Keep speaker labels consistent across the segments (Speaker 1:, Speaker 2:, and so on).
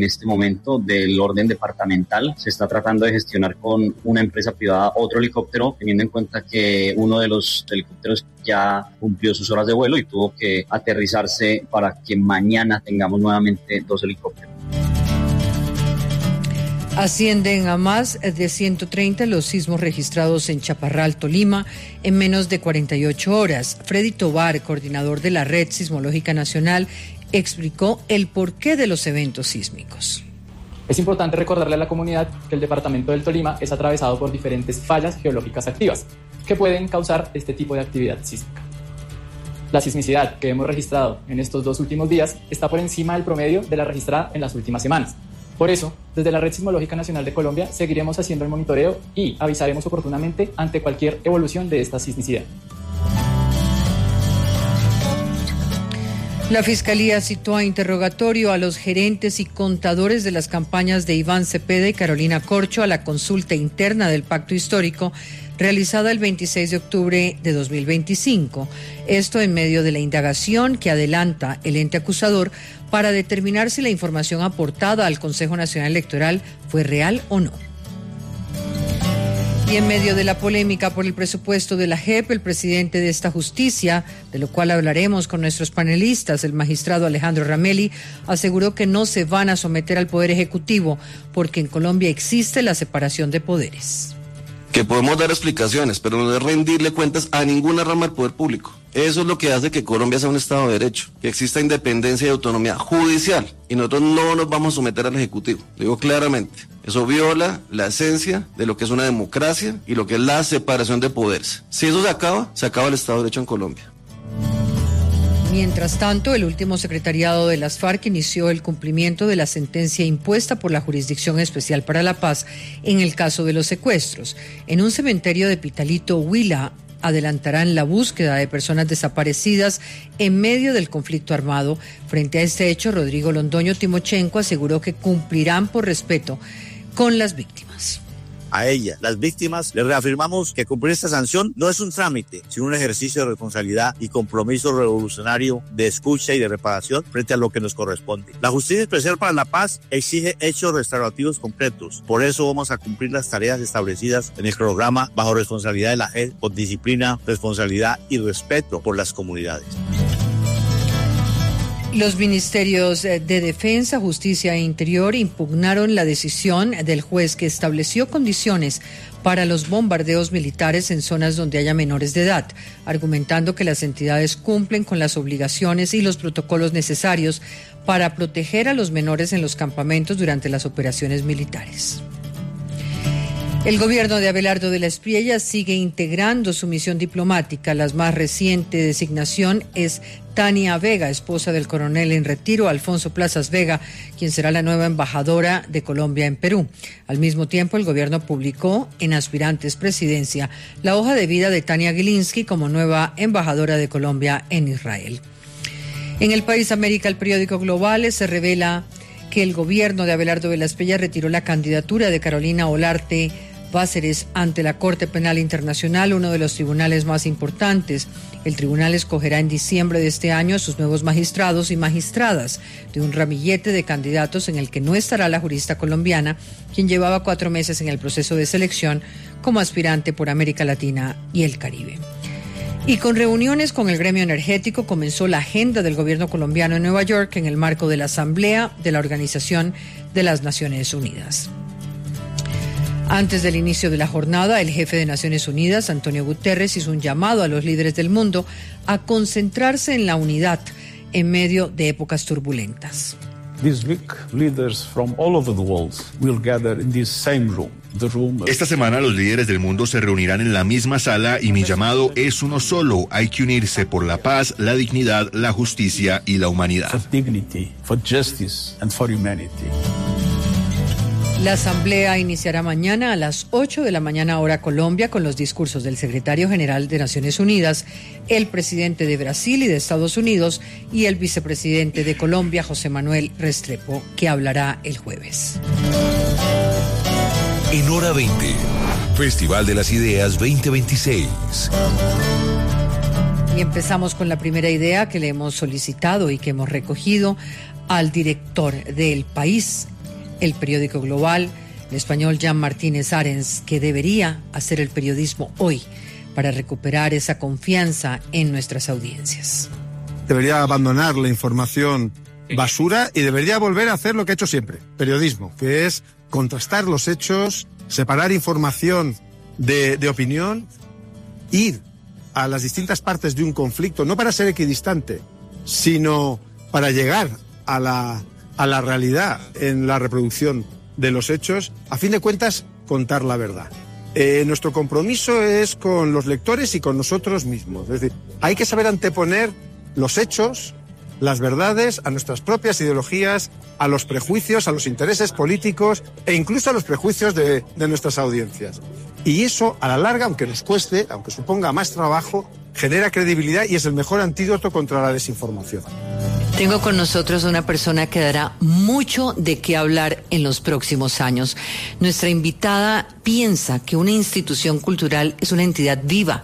Speaker 1: En este momento del orden departamental se está tratando de gestionar con una empresa privada otro helicóptero, teniendo en cuenta que uno de los helicópteros ya cumplió sus horas de vuelo y tuvo que aterrizarse para que mañana tengamos nuevamente 2 helicópteros.
Speaker 2: Ascienden a más de 130 los sismos registrados en Chaparral, Tolima, en menos de 48 horas. Freddy Tovar, coordinador de la Red Sismológica Nacional, explicó el porqué de los eventos sísmicos.
Speaker 3: Es importante recordarle a la comunidad que el departamento del Tolima es atravesado por diferentes fallas geológicas activas que pueden causar este tipo de actividad sísmica. La sismicidad que hemos registrado en estos 2 últimos días está por encima del promedio de la registrada en las últimas semanas. Por eso, desde la Red Sismológica Nacional de Colombia seguiremos haciendo el monitoreo y avisaremos oportunamente ante cualquier evolución de esta sismicidad.
Speaker 2: La Fiscalía citó a interrogatorio a los gerentes y contadores de las campañas de Iván Cepeda y Carolina Corcho a la consulta interna del Pacto Histórico realizada el 26 de octubre de 2025. Esto en medio de la indagación que adelanta el ente acusador para determinar si la información aportada al Consejo Nacional Electoral fue real o no. Y en medio de la polémica por el presupuesto de la JEP, el presidente de esta justicia, de lo cual hablaremos con nuestros panelistas, el magistrado Alejandro Ramelli, aseguró que no se van a someter al Poder Ejecutivo porque en Colombia existe la separación de poderes.
Speaker 4: Que podemos dar explicaciones, pero no es rendirle cuentas a ninguna rama del poder público. Eso es lo que hace que Colombia sea un Estado de Derecho, que exista independencia y autonomía judicial, y nosotros no nos vamos a someter al Ejecutivo, lo digo claramente. Eso viola la esencia de lo que es una democracia y lo que es la separación de poderes. Si eso se acaba el Estado de Derecho en Colombia.
Speaker 2: Mientras tanto, el último secretariado de las FARC inició el cumplimiento de la sentencia impuesta por la Jurisdicción Especial para la Paz en el caso de los secuestros. En un cementerio de Pitalito, Huila, adelantarán la búsqueda de personas desaparecidas en medio del conflicto armado. Frente a este hecho, Rodrigo Londoño Timochenko aseguró que cumplirán por respeto con las víctimas.
Speaker 5: A ella, las víctimas, les reafirmamos que cumplir esta sanción no es un trámite, sino un ejercicio de responsabilidad y compromiso revolucionario de escucha y de reparación frente a lo que nos corresponde. La Justicia Especial para la Paz exige hechos restaurativos completos. Por eso vamos a cumplir las tareas establecidas en el programa bajo responsabilidad de la JEP, con disciplina, responsabilidad y respeto por las comunidades.
Speaker 2: Los ministerios de Defensa, Justicia e Interior impugnaron la decisión del juez que estableció condiciones para los bombardeos militares en zonas donde haya menores de edad, argumentando que las entidades cumplen con las obligaciones y los protocolos necesarios para proteger a los menores en los campamentos durante las operaciones militares. El gobierno de Abelardo de la Espriella sigue integrando su misión diplomática. La más reciente designación es Tania Vega, esposa del coronel en retiro Alfonso Plazas Vega, quien será la nueva embajadora de Colombia en Perú. Al mismo tiempo, el gobierno publicó en Aspirantes Presidencia la hoja de vida de Tania Gilinski como nueva embajadora de Colombia en Israel. En el país América, el periódico Global se revela que el gobierno de Abelardo de la Espriella retiró la candidatura de Carolina Olarte Cáceres ante la Corte Penal Internacional, uno de los tribunales más importantes. El tribunal escogerá en diciembre de este año a sus nuevos magistrados y magistradas de un ramillete de candidatos en el que no estará la jurista colombiana, quien llevaba 4 meses en el proceso de selección como aspirante por América Latina y el Caribe. Y con reuniones con el gremio energético comenzó la agenda del gobierno colombiano en Nueva York en el marco de la Asamblea de la Organización de las Naciones Unidas. Antes del inicio de la jornada, el jefe de Naciones Unidas, Antonio Guterres, hizo un llamado a los líderes del mundo a concentrarse en la unidad en medio de épocas turbulentas.
Speaker 6: This week, leaders from all over the world will gather in this same room.
Speaker 7: Esta semana los líderes del mundo se reunirán en la misma sala y mi llamado es uno solo: hay que unirse por la paz, la dignidad, la justicia y la humanidad.
Speaker 6: For dignity, for justice and for humanity.
Speaker 2: La asamblea iniciará mañana a las 8 de la mañana hora Colombia con los discursos del secretario general de Naciones Unidas, el presidente de Brasil y de Estados Unidos y el vicepresidente de Colombia, José Manuel Restrepo, que hablará el jueves.
Speaker 8: En Hora 20, Festival de las Ideas 2026.
Speaker 2: Y empezamos con la primera idea que le hemos solicitado y que hemos recogido al director del País, el periódico global, el español Jan Martínez Arens, que debería hacer el periodismo hoy para recuperar esa confianza en nuestras audiencias.
Speaker 8: Debería abandonar la información basura y debería volver a hacer lo que ha hecho siempre, periodismo, que es contrastar los hechos, separar información de opinión, ir a las distintas partes de un conflicto, no para ser equidistante, sino para llegar a la realidad en la reproducción de los hechos, a fin de cuentas, contar la verdad. Nuestro compromiso es con los lectores y con nosotros mismos. Es decir, hay que saber anteponer los hechos, las verdades, a nuestras propias ideologías, a los prejuicios, a los intereses políticos e incluso a los prejuicios de nuestras audiencias. Y eso, a la larga, aunque nos cueste, aunque suponga más trabajo, genera credibilidad y es el mejor antídoto contra la desinformación.
Speaker 2: Tengo con nosotros una persona que dará mucho de qué hablar en los próximos años. Nuestra invitada piensa que una institución cultural es una entidad viva,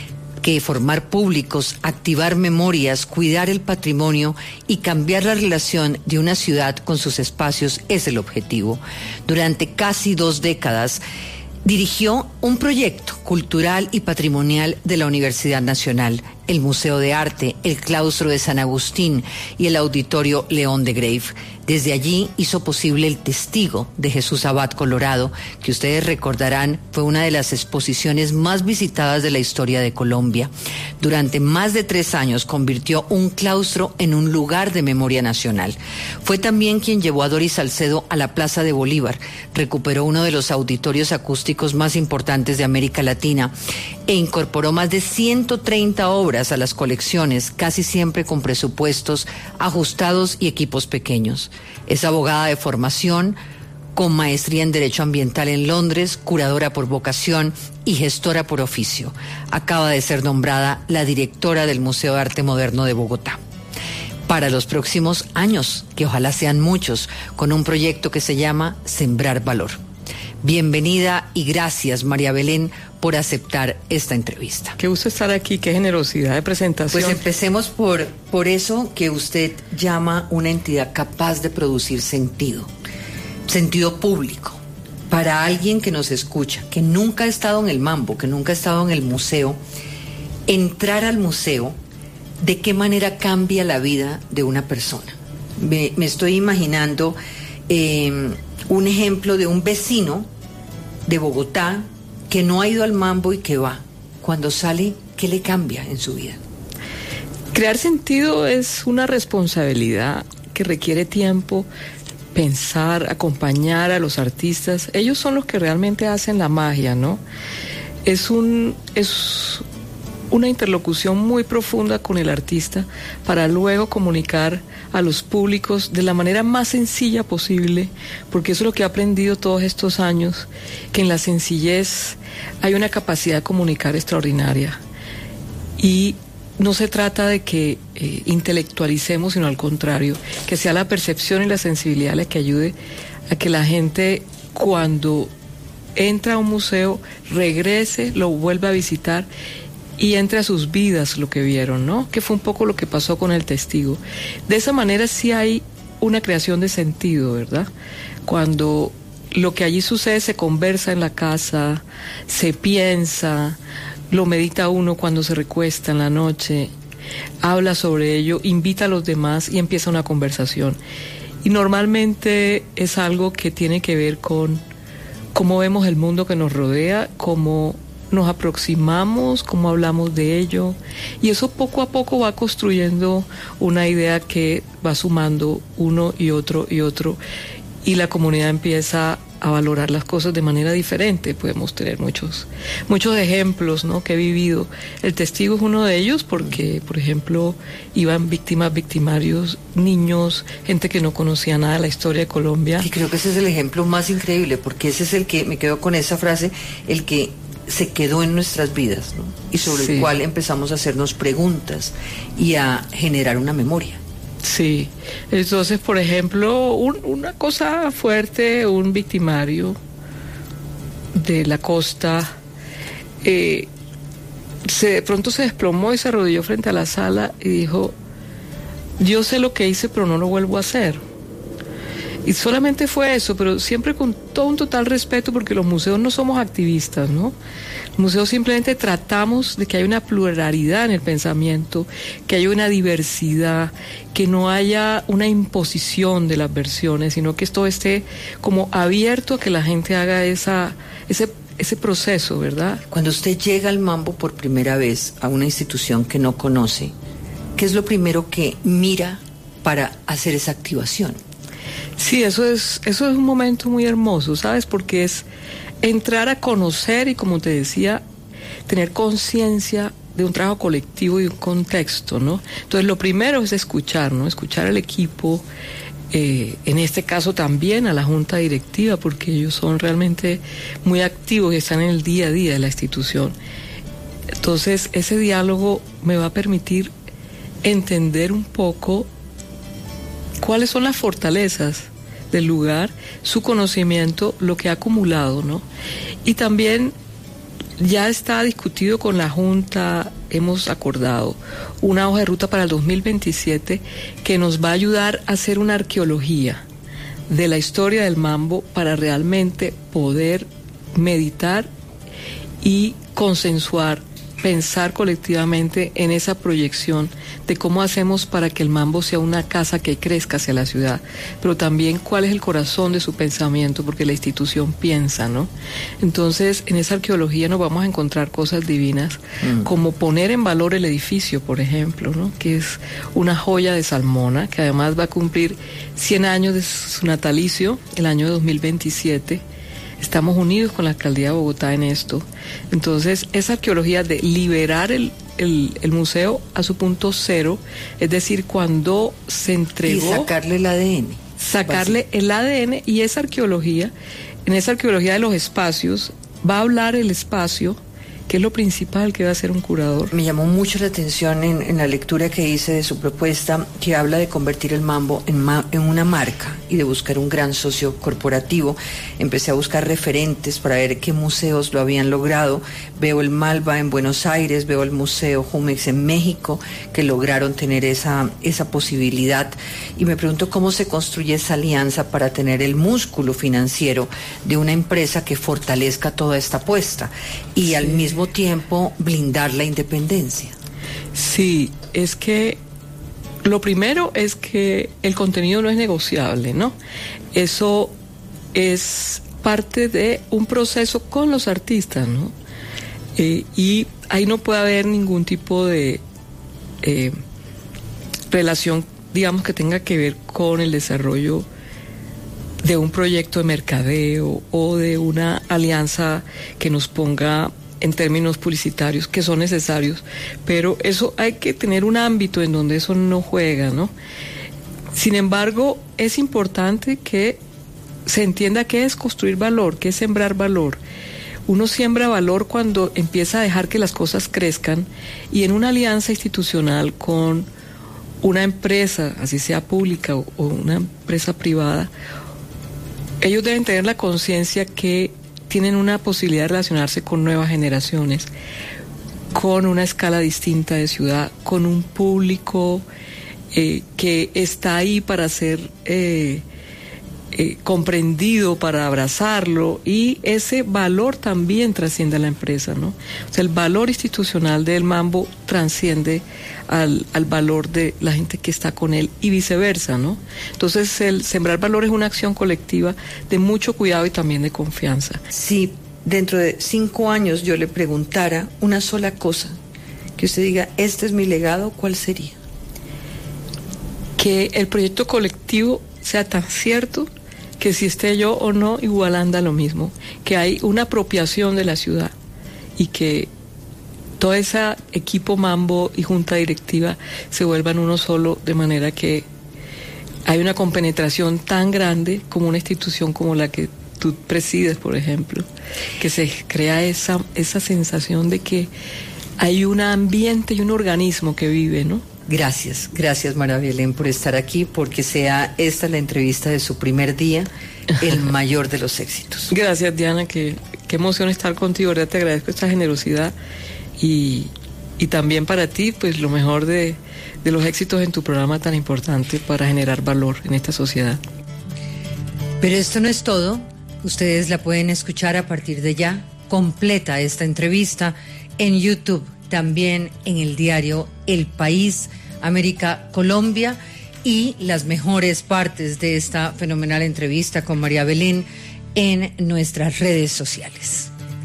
Speaker 2: que formar públicos, activar memorias, cuidar el patrimonio y cambiar la relación de una ciudad con sus espacios es el objetivo. Durante casi 2 décadas, dirigió un proyecto cultural y patrimonial de la Universidad Nacional, el Museo de Arte, el Claustro de San Agustín y el Auditorio León de Grave. Desde allí hizo posible el Testigo de Jesús Abad Colorado, que ustedes recordarán fue una de las exposiciones más visitadas de la historia de Colombia. Durante más de 3 años convirtió un claustro en un lugar de memoria nacional. Fue también quien llevó a Doris Salcedo a la Plaza de Bolívar, recuperó uno de los auditorios acústicos más importantes de América Latina e incorporó más de 130 obras a las colecciones, casi siempre con presupuestos ajustados y equipos pequeños. Es abogada de formación, con maestría en Derecho Ambiental en Londres, curadora por vocación y gestora por oficio. Acaba de ser nombrada la directora del Museo de Arte Moderno de Bogotá. Para los próximos años, que ojalá sean muchos, con un proyecto que se llama Sembrar Valor. Bienvenida y gracias, María Belén, por aceptar esta entrevista.
Speaker 9: Qué gusto estar aquí, qué generosidad de presentación.
Speaker 2: Pues empecemos por eso que usted llama una entidad capaz de producir sentido público. Para alguien que nos escucha, que nunca ha estado en el Mambo, que nunca ha estado en el museo, entrar al museo, ¿de qué manera cambia la vida de una persona? Me estoy imaginando un ejemplo de un vecino de Bogotá que no ha ido al Mambo y que va. Cuando sale, ¿qué le cambia en su vida?
Speaker 9: Crear sentido es una responsabilidad que requiere tiempo, pensar, acompañar a los artistas. Ellos son los que realmente hacen la magia, ¿no? Es una interlocución muy profunda con el artista para luego comunicar a los públicos de la manera más sencilla posible, porque eso es lo que he aprendido todos estos años, que en la sencillez hay una capacidad de comunicar extraordinaria. Y no se trata de que intelectualicemos, sino al contrario, que sea la percepción y la sensibilidad la que ayude a que la gente, cuando entra a un museo, regrese, lo vuelva a visitar y entre a sus vidas lo que vieron, ¿no? Que fue un poco lo que pasó con el Testigo. De esa manera sí hay una creación de sentido, ¿verdad? Cuando lo que allí sucede se conversa en la casa, se piensa, lo medita uno cuando se recuesta en la noche, habla sobre ello, invita a los demás y empieza una conversación. Y normalmente es algo que tiene que ver con cómo vemos el mundo que nos rodea, cómo nos aproximamos, cómo hablamos de ello, y eso poco a poco va construyendo una idea que va sumando uno y otro, y la comunidad empieza a valorar las cosas de manera diferente. Podemos tener muchos ejemplos, ¿no?, que he vivido. El Testigo es uno de ellos porque, por ejemplo, iban victimarios, niños, gente que no conocía nada de la historia de Colombia.
Speaker 2: Y creo que ese es el ejemplo más increíble, porque ese es el que, me quedo con esa frase, el que se quedó en nuestras vidas, ¿no? Y sobre el cual empezamos a hacernos preguntas y a generar una memoria.
Speaker 9: Sí, entonces, por ejemplo, una cosa fuerte, un victimario de la costa de pronto se desplomó y se arrodilló frente a la sala y dijo: yo sé lo que hice, pero no lo vuelvo a hacer. Y solamente fue eso, pero siempre con todo un total respeto, porque los museos no somos activistas, ¿no? Los museos simplemente tratamos de que haya una pluralidad en el pensamiento, que haya una diversidad, que no haya una imposición de las versiones, sino que esto esté como abierto a que la gente haga ese proceso, ¿verdad?
Speaker 2: Cuando usted llega al Mambo por primera vez a una institución que no conoce, ¿qué es lo primero que mira para hacer esa activación?
Speaker 9: Sí, eso es un momento muy hermoso, ¿sabes? Porque es entrar a conocer y, como te decía, tener conciencia de un trabajo colectivo y un contexto, ¿no? Entonces, lo primero es escuchar, ¿no? Escuchar al equipo, en este caso también a la junta directiva, porque ellos son realmente muy activos y están en el día a día de la institución. Entonces, ese diálogo me va a permitir entender un poco cuáles son las fortalezas del lugar, su conocimiento, lo que ha acumulado, ¿no? Y también ya está discutido con la Junta, hemos acordado una hoja de ruta para el 2027 que nos va a ayudar a hacer una arqueología de la historia del Mambo para realmente poder meditar y consensuar, pensar colectivamente en esa proyección de cómo hacemos para que el Mambo sea una casa que crezca hacia la ciudad, pero también cuál es el corazón de su pensamiento, porque la institución piensa, ¿no? Entonces, en esa arqueología nos vamos a encontrar cosas divinas, como poner en valor el edificio, por ejemplo, ¿no? Que es una joya de Salmona, que además va a cumplir 100 años de su natalicio, el año 2027, Estamos unidos con la Alcaldía de Bogotá en esto. Entonces, esa arqueología de liberar el museo a su punto cero, es decir, cuando se entregó...
Speaker 2: Y sacarle el ADN.
Speaker 9: Sacarle el ADN, y esa arqueología, en esa arqueología de los espacios, va a hablar el espacio, que es lo principal que va a hacer un curador.
Speaker 2: Me llamó mucho la atención en la lectura que hice de su propuesta, que habla de convertir el Mambo en una marca y de buscar un gran socio corporativo. Empecé a buscar referentes para ver qué museos lo habían logrado. Veo el Malva en Buenos Aires, veo el Museo Jumex en México, que lograron tener esa posibilidad. Y me pregunto cómo se construye esa alianza para tener el músculo financiero de una empresa que fortalezca toda esta apuesta y al mismo tiempo blindar la independencia.
Speaker 9: Sí, es que lo primero es que el contenido no es negociable, ¿no? Eso es parte de un proceso con los artistas, ¿no? Y ahí no puede haber ningún tipo de relación, digamos, que tenga que ver con el desarrollo de un proyecto de mercadeo o de una alianza que nos ponga en términos publicitarios, que son necesarios, pero eso hay que tener un ámbito en donde eso no juega, ¿no? Sin embargo, es importante que se entienda qué es construir valor, qué es sembrar valor. Uno siembra valor cuando empieza a dejar que las cosas crezcan, y en una alianza institucional con una empresa, así sea pública o una empresa privada, ellos deben tener la conciencia que tienen una posibilidad de relacionarse con nuevas generaciones, con una escala distinta de ciudad, con un público que está ahí para ser comprendido, para abrazarlo, y ese valor también trasciende a la empresa, ¿no? O sea, el valor institucional del Mambo transciende al valor de la gente que está con él y viceversa, ¿no? Entonces, el sembrar valor es una acción colectiva de mucho cuidado y también de confianza.
Speaker 2: Si dentro de 5 años yo le preguntara una sola cosa, que usted diga, este es mi legado, ¿cuál sería?
Speaker 9: Que el proyecto colectivo sea tan cierto que si esté yo o no, igual anda lo mismo, que hay una apropiación de la ciudad y que todo ese equipo Mambo y junta directiva se vuelvan uno solo, de manera que hay una compenetración tan grande como una institución como la que tú presides, por ejemplo, que se crea esa sensación de que hay un ambiente y un organismo que vive, ¿no?
Speaker 2: Gracias María Belén por estar aquí, porque sea esta la entrevista de su primer día, el mayor de los éxitos.
Speaker 9: Gracias, Diana, qué emoción estar contigo, ¿verdad? Te agradezco esta generosidad y Y también para ti, pues lo mejor de los éxitos en tu programa tan importante para generar valor en esta sociedad.
Speaker 2: Pero esto no es todo. Ustedes la pueden escuchar a partir de ya, completa esta entrevista, en YouTube, también en el diario El País, América, Colombia, y las mejores partes de esta fenomenal entrevista con María Belén en nuestras redes sociales.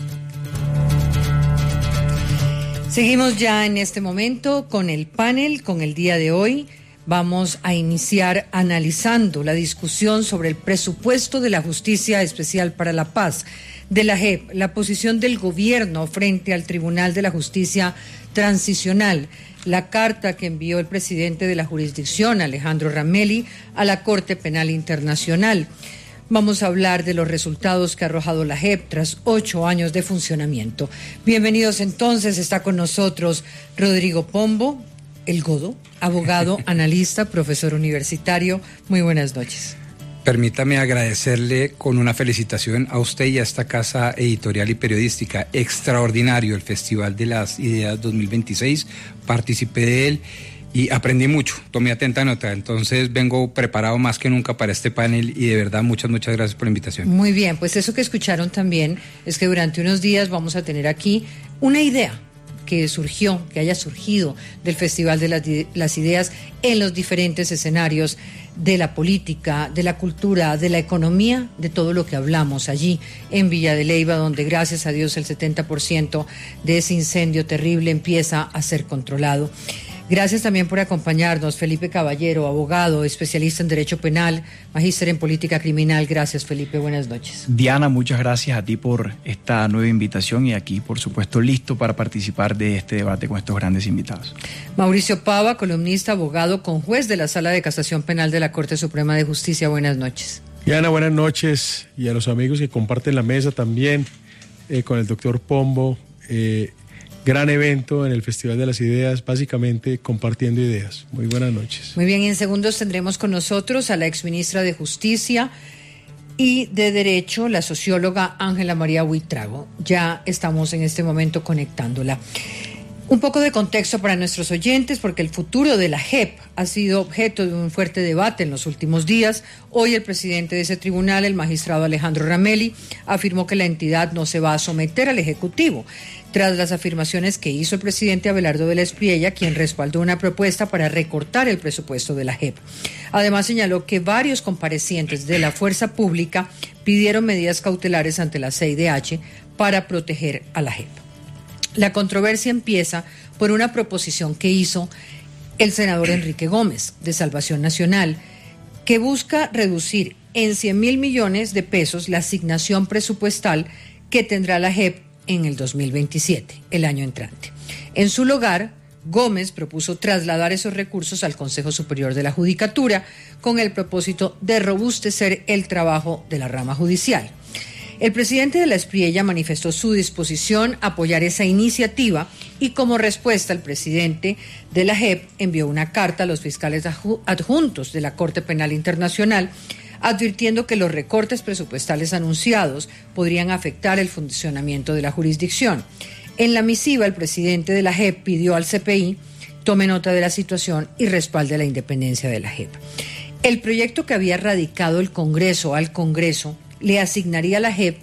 Speaker 2: Seguimos ya en este momento con el panel, con el día de hoy. Vamos a iniciar analizando la discusión sobre el presupuesto de la Justicia Especial para la Paz, de la JEP, la posición del gobierno frente al Tribunal de la Justicia Transicional, la carta que envió el presidente de la jurisdicción, Alejandro Ramelli, a la Corte Penal Internacional. Vamos a hablar de los resultados que ha arrojado la JEP tras 8 años de funcionamiento. Bienvenidos entonces, está con nosotros Rodrigo Pombo, el Godo, abogado, analista, profesor universitario. Muy buenas noches.
Speaker 10: Permítame agradecerle con una felicitación a usted y a esta casa editorial y periodística. Extraordinario el Festival de las Ideas 2026, participé de él y aprendí mucho, tomé atenta nota, entonces vengo preparado más que nunca para este panel y de verdad muchas gracias por la invitación.
Speaker 2: Muy bien, pues eso que escucharon también es que durante unos días vamos a tener aquí una idea que haya surgido del Festival de las Ideas en los diferentes escenarios de la política, de la cultura, de la economía, de todo lo que hablamos allí en Villa de Leyva, donde gracias a Dios el 70% de ese incendio terrible empieza a ser controlado. Gracias también por acompañarnos, Felipe Caballero, abogado, especialista en Derecho Penal, magíster en Política Criminal. Gracias, Felipe, buenas noches.
Speaker 11: Diana, muchas gracias a ti por esta nueva invitación y aquí, por supuesto, listo para participar de este debate con estos grandes invitados.
Speaker 2: Mauricio Pava, columnista, abogado, conjuez de la Sala de Casación Penal de la Corte Suprema de Justicia. Buenas noches.
Speaker 12: Diana, buenas noches, y a los amigos que comparten la mesa también, con el doctor Pombo. Gran evento en el Festival de las Ideas, básicamente compartiendo ideas. Muy buenas noches.
Speaker 2: Muy bien, y en segundos tendremos con nosotros a la exministra de Justicia y de Derecho, la socióloga Ángela María Buitrago. Ya estamos en este momento conectándola. Un poco de contexto para nuestros oyentes, porque el futuro de la JEP ha sido objeto de un fuerte debate en los últimos días. Hoy el presidente de ese tribunal, el magistrado Alejandro Ramelli, afirmó que la entidad no se va a someter al Ejecutivo, tras las afirmaciones que hizo el presidente Abelardo de la Espriella, quien respaldó una propuesta para recortar el presupuesto de la JEP. Además señaló que varios comparecientes de la fuerza pública pidieron medidas cautelares ante la CIDH para proteger a la JEP. La controversia empieza por una proposición que hizo el senador Enrique Gómez, de Salvación Nacional, que busca reducir en 100,000 millones de pesos la asignación presupuestal que tendrá la JEP en el 2027, el año entrante. En su lugar, Gómez propuso trasladar esos recursos al Consejo Superior de la Judicatura con el propósito de robustecer el trabajo de la rama judicial. El presidente de la Espriella manifestó su disposición a apoyar esa iniciativa y como respuesta el presidente de la JEP envió una carta a los fiscales adjuntos de la Corte Penal Internacional advirtiendo que los recortes presupuestales anunciados podrían afectar el funcionamiento de la jurisdicción. En la misiva, el presidente de la JEP pidió al CPI tome nota de la situación y respalde la independencia de la JEP. El proyecto que había radicado el Congreso al Congreso le asignaría a la JEP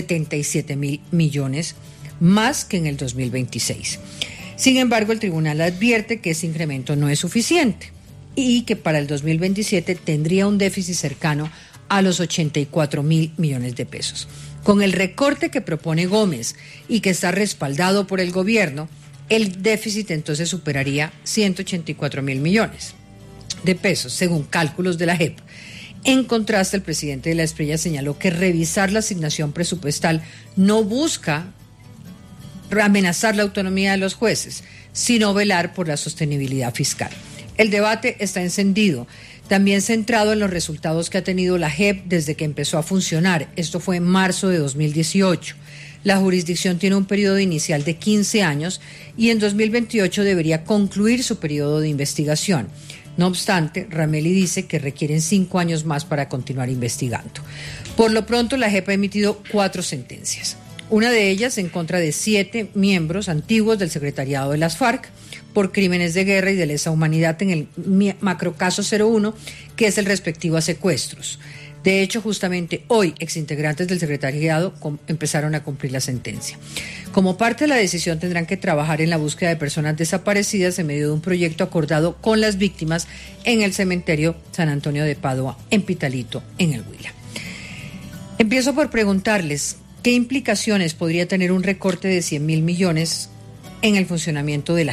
Speaker 2: 77,000 millones, más que en el 2026. Sin embargo, el tribunal advierte que ese incremento no es suficiente y que para el 2027 tendría un déficit cercano a los 84,000 millones de pesos. Con el recorte que propone Gómez y que está respaldado por el gobierno, el déficit entonces superaría 184,000 millones de pesos, según cálculos de la JEP. En contraste, el presidente de la Espriella señaló que revisar la asignación presupuestal no busca amenazar la autonomía de los jueces, sino velar por la sostenibilidad fiscal. El debate está encendido, también centrado en los resultados que ha tenido la JEP desde que empezó a funcionar. Esto fue en marzo de 2018. La jurisdicción tiene un periodo inicial de 15 años y en 2028 debería concluir su periodo de investigación. No obstante, Ramelli dice que requieren 5 años más para continuar investigando. Por lo pronto, la JEP ha emitido 4 sentencias. Una de ellas en contra de 7 miembros antiguos del secretariado de las FARC por crímenes de guerra y de lesa humanidad en el macrocaso 01, que es el respectivo a secuestros. De hecho, justamente hoy, exintegrantes del secretariado empezaron a cumplir la sentencia. Como parte de la decisión, tendrán que trabajar en la búsqueda de personas desaparecidas en medio de un proyecto acordado con las víctimas en el cementerio San Antonio de Padua, en Pitalito, en el Huila. Empiezo por preguntarles qué implicaciones podría tener un recorte de 100.000 millones en el funcionamiento de la